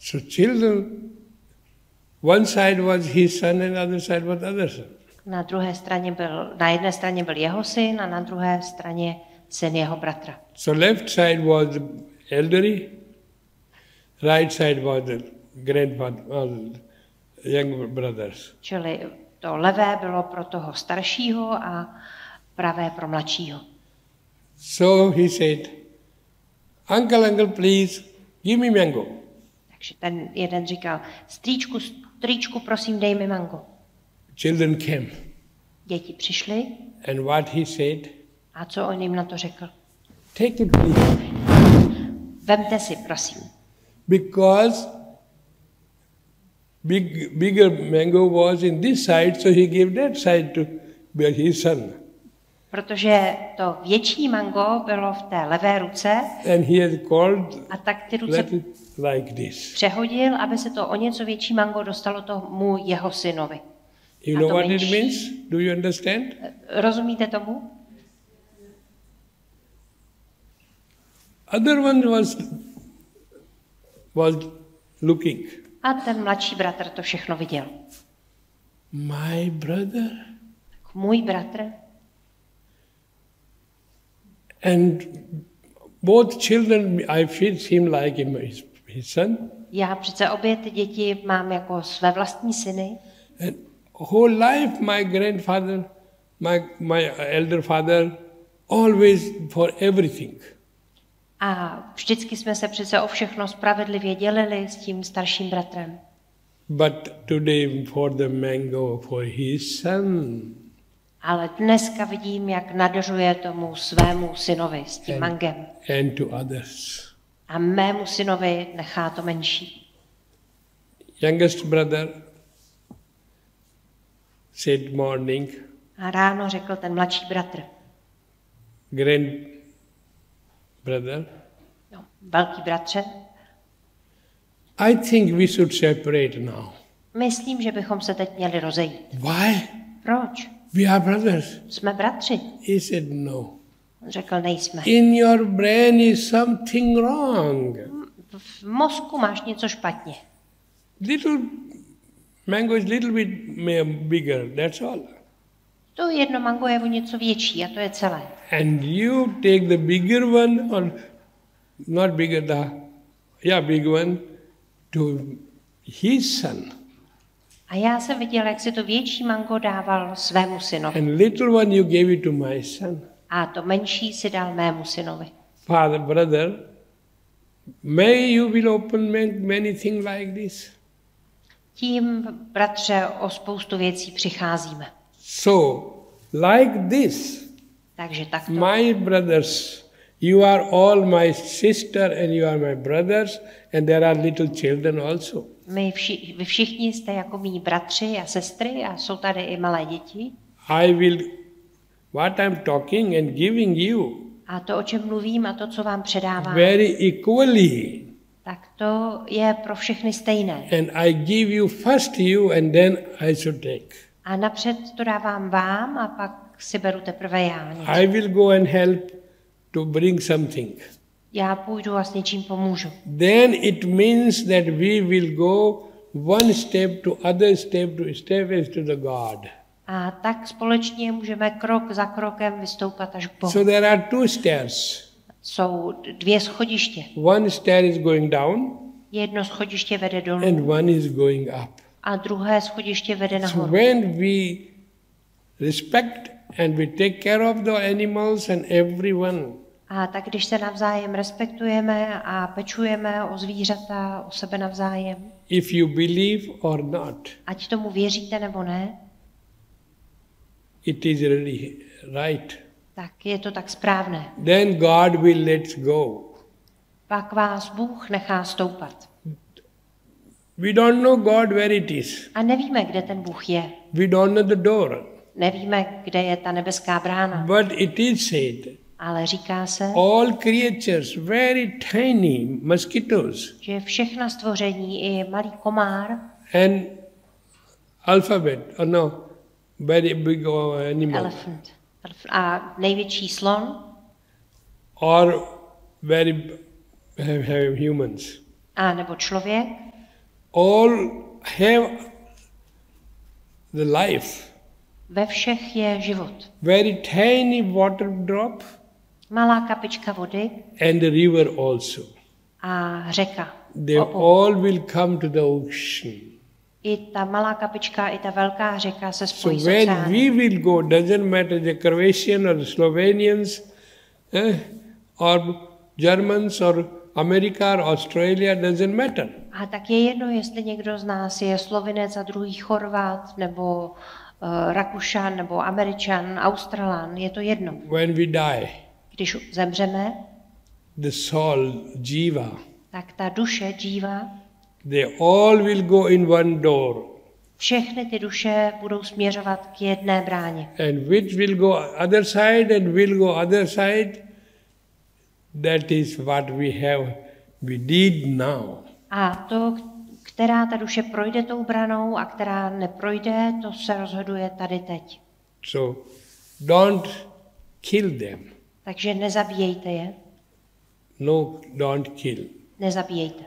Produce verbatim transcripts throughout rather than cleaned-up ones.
So children, one side was his son and other side was other son. Na druhé straně byl, na jedné straně byl jeho syn a na druhé straně syn jeho bratra. So left side was the elderly, right side was the grandfather, uh, young brothers. Čili to levé bylo pro toho staršího a pravé pro mladšího. So he said, uncle, uncle, please, give me mango. Takže ten jeden říkal, strýčku, strýčku, prosím, dej mi mango. Children came. Děti přišly. And what he said? A co on jim na to řekl? Take it, please. Vemte si, prosím. Because big, bigger mango was in this side, so he gave that side to his son. Protože to větší mango bylo v té levé ruce. And he had called, a tak ty ruce like this. Přehodil, aby se to o něco větší mango dostalo tomu jeho synovi. You know what menší, it means? Do you understand? Rozumíte tomu? Other one was was looking. A ten mladší bratr to všechno viděl. My brother. Můj bratr. And both children, I feel him like his, his son. Já přece obě ty děti mám jako své vlastní syny. And whole life my grandfather, my, my elder father, always for everything. A vždycky jsme se přece o všechno spravedlivě dělili s tím starším bratrem. But today for the mango for his son. Ale dneska vidím, jak nadařuje tomu svému synovi s tím and, mangem. And to others. A mému synovi nechá to menší. Youngest brother said morning. A ráno řekl ten mladší bratr. Grand brother. No, velký bratře. I think we should separate now. Myslím, že bychom se teď měli rozejít. Why? Proč? We are brothers. Jsme bratři. He said no. On řekl, nejsme. In your brain is something wrong. V mozku máš něco špatně. Little mango is little bit bigger, that's all. To jedno mango je o něco větší a to je celé. And you take the bigger one, or not bigger, the yeah, big one, to his son. A já jsem viděl, jak si to větší mango dával svému synovi. And little one you gave it to my son. A to menší si dal mému synovi. Father, brother, may you will open many things like this. Tím, bratře, o spoustu věcí přicházíme. So, like this, takže takto. My brothers, you are all my sister and you are my brothers, and there are little children also. My vši, vy všichni jste jako mý bratři a sestry a jsou tady i malé děti. I will, what I'm talking and giving you, a to, o čem mluvím a to, co vám předávám, very equally. Tak to je pro všechny stejné. And I give you first you and then I should take. A napřed to dávám vám a pak si beru teprve já. Něco. I will go and help to bring something. Já půjdu a s něčím pomůžu. Then it means that we will go one step to other step to step as to the God. A tak společně můžeme krok za krokem vystoupat až k Bohu. So there are two stairs. Jsou dvě schodiště. One stair is going down. Jedno schodiště vede dolů. And one is going up. A druhé schodiště vede nahoru. So when we respect and we take care of the animals and everyone. A tak když se navzájem respektujeme a pečujeme o zvířata, o sebe navzájem. If you believe or not. Ať tomu věříte nebo ne. It is really right. Tak je to tak správné. Then God will let go. Pak vás Bůh nechá stoupat. We don't know God where it is. A nevíme, kde ten Bůh je. We don't know the door. Nevíme, kde je ta nebeská brána. But it is said. Ale říká se, all creatures, very tiny mosquitoes. Že všechna stvoření, i malý komár. And alphabet, or no, very big animal. Elephant. A největší slon. Or very have, have humans. A nebo člověk. all have the life. Ve všech je život. Very tiny water drop. Malá kapička vody. And the river also. A řeka. They all will come to the ocean. I ta malá kapička, i ta velká řeka se spojí so s oceánem. So when we will go, doesn't matter the Croatian or the Slovenians, eh, or Germans or America or Australia, doesn't matter. A tak je jedno, jestli někdo z nás je Slovinec a druhý Chorvat, nebo uh, Rakušan, nebo Američan, Australan, je to jedno. When we die, když zemřeme, the soul, jiva, tak ta duše, jiva, they all will go in one door. Všechny ty duše budou směřovat k jedné bráně. And which will go other side and will go other side. That is what we have, we did now. A to, která ta duše projde tou branou a která neprojde, to se rozhoduje tady teď. So don't kill them. Takže nezabíjejte je. No, don't kill. Nezabíjejte.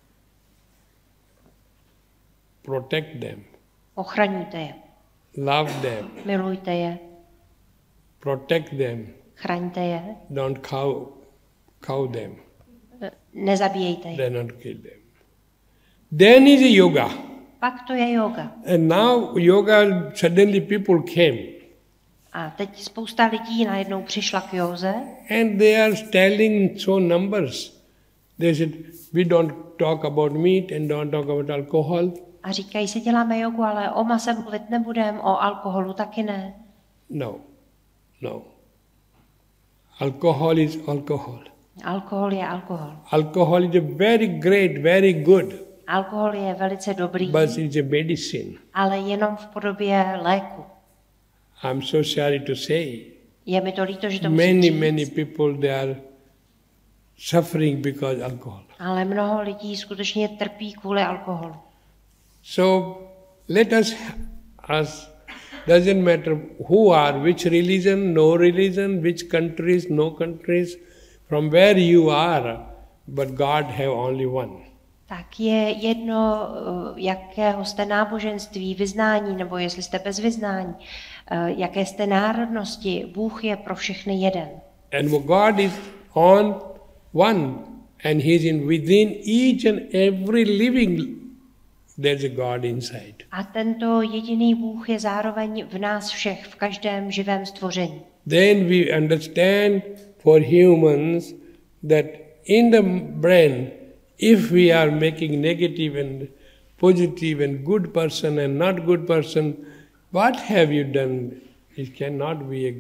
Protect them. Ochraňujte je. Love them. Milujte je. Protect them. Chraňte je. Don't cow, cow them. Nezabíjejte je. Then not kill them. Then is a yoga. Pak to je yoga. And now yoga, suddenly people came. A teď spousta lidí najednou přišla k józe. And they are telling so numbers. They said, we don't talk about meat and don't talk about alcohol. A říkají si, děláme jogu, ale o mase mluvit nebudeme, o alkoholu taky ne. No, no. Alcohol is alcohol. Alkohol je alkohol. Alcohol is a very great, very good. Alkohol je velice dobrý, But it's a medicine. ale jenom v podobě léku. I'm so sorry to say. Je mi to líto, že to musím Many, říct, many people, they are suffering because alcohol. ale mnoho lidí skutečně trpí kvůli alkoholu. So let us, us, doesn't matter who are, which religion, no religion, which countries, no countries, from where you are, but God have only one. Tak je jedno, jakého jste náboženství, vyznání, nebo jestli jste bez vyznání, jaké jste národnosti, Bůh je pro všechny jeden. And God is on one, and He is in within each and every living. There's a God inside. A tento jediný Bůh je zároveň v nás všech, v každém živém stvoření. Then we understand for humans that in the brain, if we are making negative and positive and good person and not good person, what have you done? It cannot be a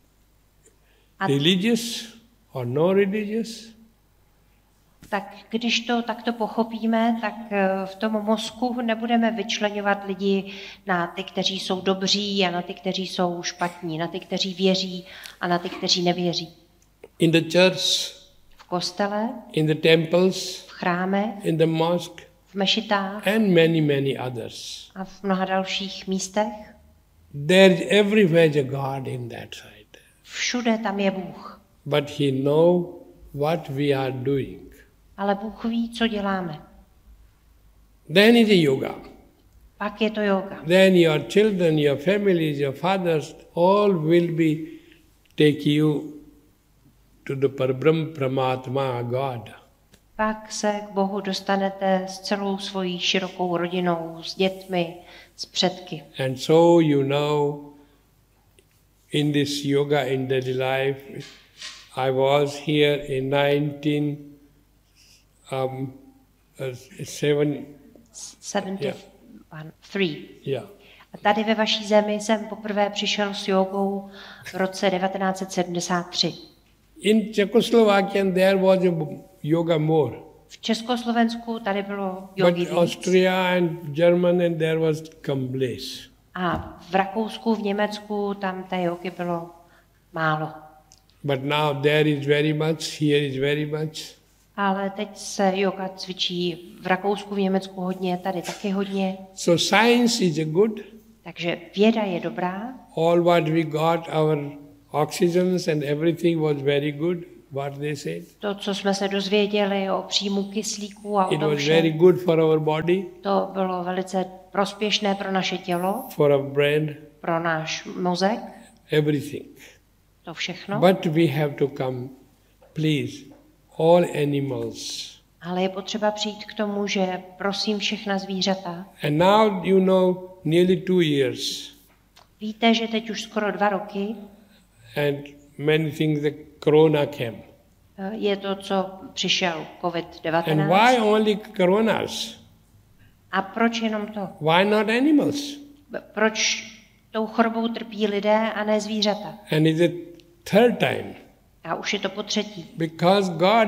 religious or no religious. Tak když to takto pochopíme, tak v tom mozku nebudeme vyčleňovat lidi na ty, kteří jsou dobří a na ty, kteří jsou špatní, na ty, kteří věří a na ty, kteří nevěří. In the church, v kostele, in the temples, v chráme, in the mosque, v mešitách and many, many others. A v mnoha dalších místech. There is everywhere a God in that side. Všude tam je Bůh. But He knows what we are doing. Ale Bůh ví, co děláme. Then is a yoga. Pak je to yoga. Then your children, your families, your fathers, all will be take you to the Parabrahm Paramatma, God. Pak se k Bohu dostanete s celou svojí širokou rodinou, s dětmi, s předky. And so you know, in this yoga in daily life, I was here in nineteen um, uh, seven. seventy-three. Yeah. A tady ve vaší zemi jsem poprvé přišel s jogou v roce devatenáct set sedmdesát tři. In Czechoslovakia there was a yoga more. V Československu tady bylo jogi But víc. Austria and German and there was complete. A v Rakousku, v Německu tam té jogy bylo málo. But now there is very much, here is very much. Ale teď se yoga cvičí v Rakousku, v Německu hodně, tady taky hodně. So science is a good. Takže věda je dobrá. All what we got, our oxygens and everything was very good. what they said. To, co jsme se dozvěděli o příjmu kyslíku a o It tom was very všem, good for our body, to bylo velice prospěšné pro naše tělo, for our brain, pro náš mozek, everything. to všechno. But we have to come, please, all animals. Ale je potřeba přijít k tomu, že prosím všechna zvířata. And now you know nearly two years Víte, že teď už skoro dva roky and many things the corona came. je to, co přišel covid And devatenáct. why only coronas? A proč jenom to? Why not animals? Proč tou chorobou trpí lidé a ne zvířata? And it's the third time. A už je to po třetí. Because God,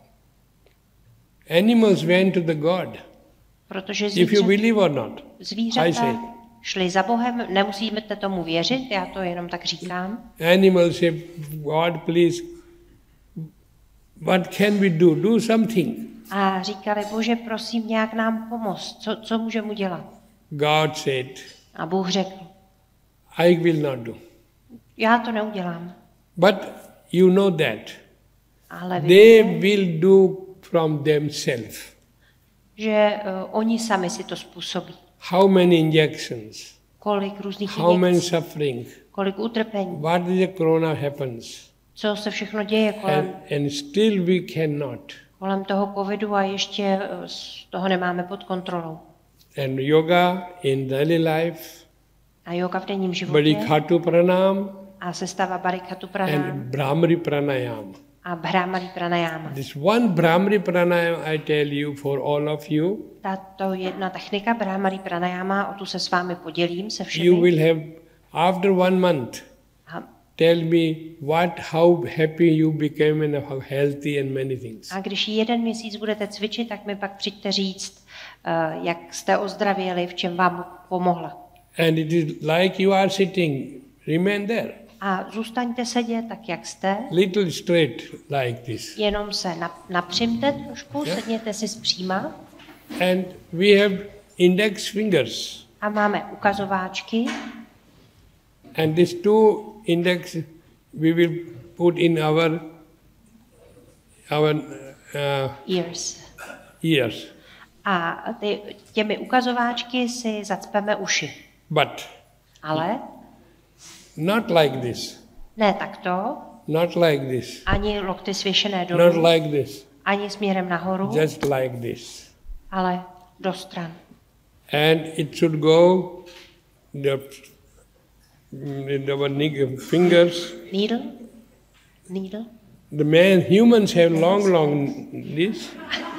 animals went to the God. Protože If you zvířata, believe or not. I say. zvířata šli za Bohem, nemusíme tomu věřit, já to jenom tak říkám. Animals say, God, please, what can we do? Do something. A říkali, Bože, prosím, nějak nám pomoct, co, co můžeme udělat? God said, A Bůh řekl, I will not do. já to neudělám, But you know that. ale They víte, will do from themselves. že uh, oni sami si to způsobí. How many injections? Kolik různých How many injekcí, suffering? kolik utrpení, What is the corona happens? co se všechno děje kolem, And, and still we cannot. kolem toho covidu a ještě uh, z toho nemáme pod kontrolou. And yoga in daily life, A yoga v denním životě Bharikhatu pranam a sestava Bharikhatu and pranám Brahmari pranayam. a Brahmari pranayama. This one Brahmari pranayam I tell you for all of you, Tato jedna technika Brahmari pranayama, o tu se s vámi podělím se you všemi. will have after one month. A, Tell me what, how happy you became and how healthy and many things. a když jeden měsíc budete cvičit, tak mi pak přijďte říct, uh, jak jste ozdravěli, v čem vám pomohla. And it is like you are sitting, remain there. A zůstaňte sedět tak, jak jste, Little straight like this. jenom se nap- napřimte trošku, Yeah. sedněte si zpříma And we have index fingers. a máme ukazováčky And these two index we will put in our our uh, ears. ears. A ty, těmi ukazováčky si zacpeme uši. But Ale not like this. ne takto, Not like this. ani lokty svěšené Not dolů, like this. ani směrem nahoru, Just like this. ale do stran. And it should go the in our nig- fingers. Needle? Needle? The man humans have long, long this,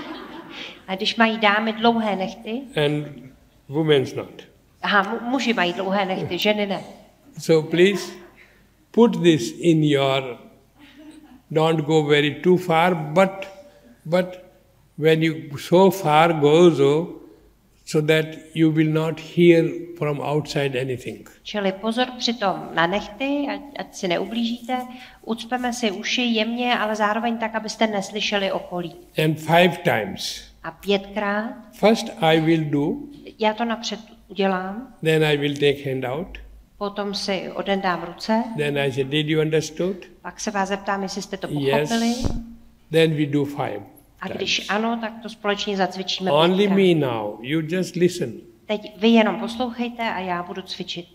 A když mají dámy dlouhé nechty, and women's not. aha, mu- muži mají dlouhé nechty, ženy ne. So please put this in your. Don't go very too far, but but when you so far go so, so that you will not hear from outside anything. Čili pozor přitom na nechty, ať, ať si neublížíte, ucpeme si uši jemně, ale zároveň tak, abyste neslyšeli okolí. And five times. A pětkrát, First I will do, já to napřed udělám, then I will take hand out. potom si odendám ruce, Then I say, did you understood? pak se vás zeptám, jestli jste to pochopili. Yes. Then we do five. A když ano, tak to společně zacvičíme Only pětkrát. me now. You just listen. Teď vy jenom poslouchejte a já budu cvičit.